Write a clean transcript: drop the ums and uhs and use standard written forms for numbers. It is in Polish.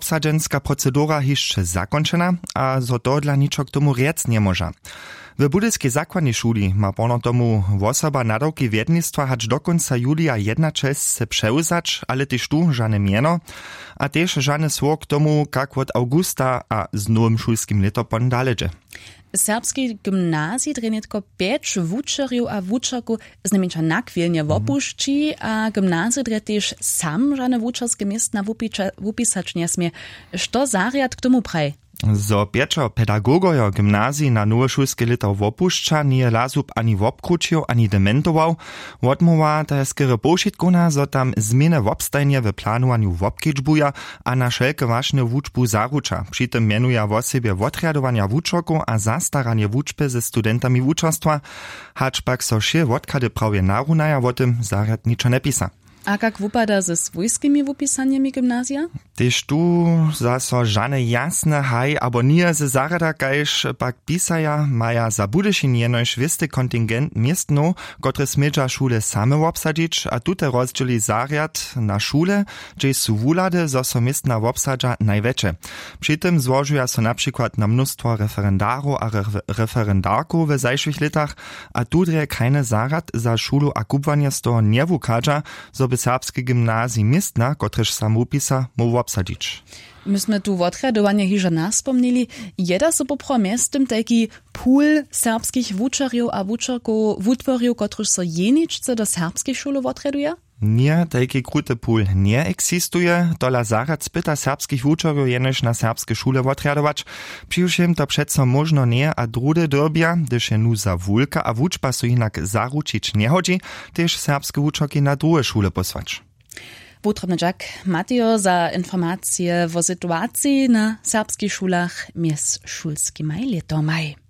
wobsadženska procedura hišće zakončena, a zo to dla ničo k tomu riec nie może. W Budyskiej zakładnej szuli ma pono tomu osoba nadawki wiednictwa hać do końca julia jedna część se przełzać, ale też tu żadne mieno, a też żadne słów k tomu, jak od augusta a z nowym szulskim letopon daledzie. Serbskiej gimnazji trenitko 5 wučerjów a wučerku znamienča nakwilnie wopušči, a gimnazji dre też sam żadne wučerskie miejsc na wupisać nie smie. Što zariad k tomu praj? Zo pieczo pedagogojo gimnazji na nowe szulskie leto wopušča nie lazub ani wobkručił, ani dementował, odmowa ta skoro pošitkona, zo tam zmiany wobstajnie w planowaniu wobkedźbuja, a na wszelkie ważne wučbu zarucza. Przy tym mianuje w sobie odriadowania wučerku a zastaranie wučby ze studentami wučerstwa, hacz pak so še odkady prawie narunaja o tym zariad niczo nie pisa. A jak wypada ze swojskimi wypisaniami gimnazja? Tyż tu zaso żane jasne haj, abo nie ze zarada kajż pak pisaja maja za budyszin jenoś wisty kontingent miestno, kotre smidża szule same wobsadzić, a tute rozdzieli zariad na szule, gdzie su wulady, zo so miestna wobsadza najwecze. Przy tym złożuja so na przykład na mnóstwo referendarów a referendarków w zajszych latach, a tudre keine zarad za szulu a kubwanie z toho nie wukadza, zo by serbskie gimnazji miestna, kotreż sam upisa, mógł obsadzić. Myśmy tu w odradowaniu hižo naspomnieli, jeda so popro miestem taki pool serbskich wučerjów a wučerków wutworjów, kotreż so jeničce do serbskiej szule odraduje? Nie, taki krute pool nie eksistuje, dola zarad spyta serbskich wučerjów jenoś na serbskie szule odradować. Přiwšim to přeco možno nie, a drude dobia, gdyż je nu za wulka, a wučba so inak zaručić nie hodzi, też serbskie wučerki na druge szule posłać. Potrzebny Jack Mateo za informacje o sytuacji na serbskich szulach mies szulskimi letomaj.